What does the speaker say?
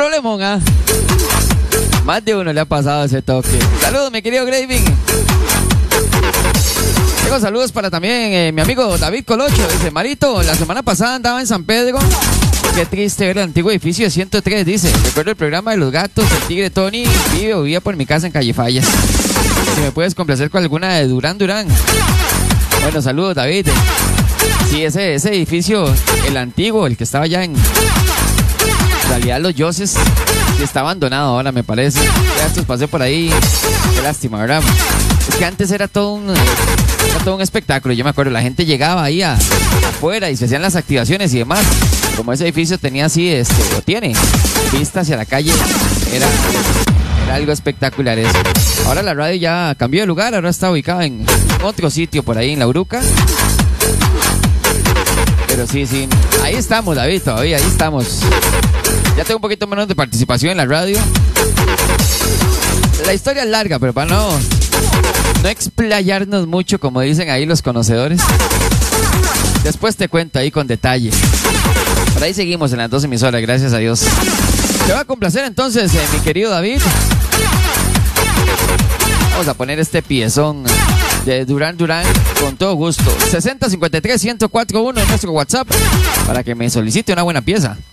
problemón, ¿ah? Más de uno le ha pasado ese toque. Saludos, mi querido Graving. Tengo saludos para también mi amigo David Colocho. Dice, Marito, la semana pasada andaba en San Pedro. Qué triste ver el antiguo edificio de 103, dice. Recuerdo el programa de los gatos, el tigre Tony vivía por mi casa en Calle Fallas. Si me puedes complacer con alguna de Durán Durán. Bueno, saludos, David. Sí, ese edificio, el antiguo, el que estaba allá en realidad Los Yoses, que está abandonado ahora, me parece. Ya estos pasé por ahí. Qué lástima, ¿verdad? Es que antes era todo un espectáculo. Yo me acuerdo, la gente llegaba ahí afuera y se hacían las activaciones y demás. Como ese edificio tenía así, o tiene vista hacia la calle, era algo espectacular eso. Ahora la radio ya cambió de lugar, ahora está ubicada en otro sitio por ahí en La Uruca. Pero sí, ahí estamos, David, todavía, ahí estamos. Ya tengo un poquito menos de participación en la radio. La historia es larga, pero para no explayarnos mucho, como dicen ahí los conocedores, después te cuento ahí con detalle. Por ahí seguimos en las 2 emisoras, gracias a Dios. Te va a complacer entonces, mi querido David. Vamos a poner este piezón de Durán Durán con todo gusto. 6053-1041 en nuestro WhatsApp para que me solicite una buena pieza.